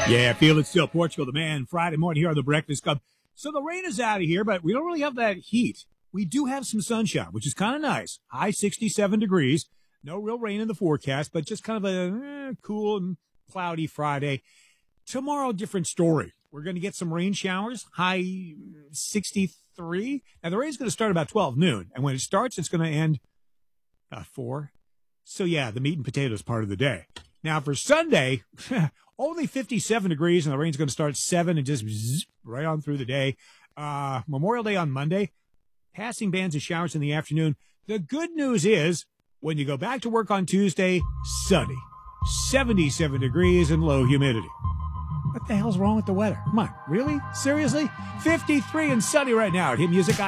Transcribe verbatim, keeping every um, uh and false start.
Yeah, feel it still. Portugal, the man, Friday morning here on the Breakfast Club. So the rain is out of here, but we don't really have that heat. We do have some sunshine, which is kind of nice. High sixty-seven degrees. No real rain in the forecast, but just kind of a eh, cool and cloudy Friday. Tomorrow, different story. We're going to get some rain showers, high sixty-three. Now, the rain's going to start about twelve noon, and when it starts, it's going to end at four. So, yeah, the meat and potatoes part of the day. Now, for Sunday, only fifty-seven degrees, and the rain's going to start at seven and just zzz, right on through the day. Uh, Memorial Day on Monday, passing bands of showers in the afternoon. The good news is, when you go back to work on Tuesday, sunny, seventy-seven degrees and low humidity. What the hell's wrong with the weather? Come on, really? Seriously? fifty-three and sunny right now at Hit Music.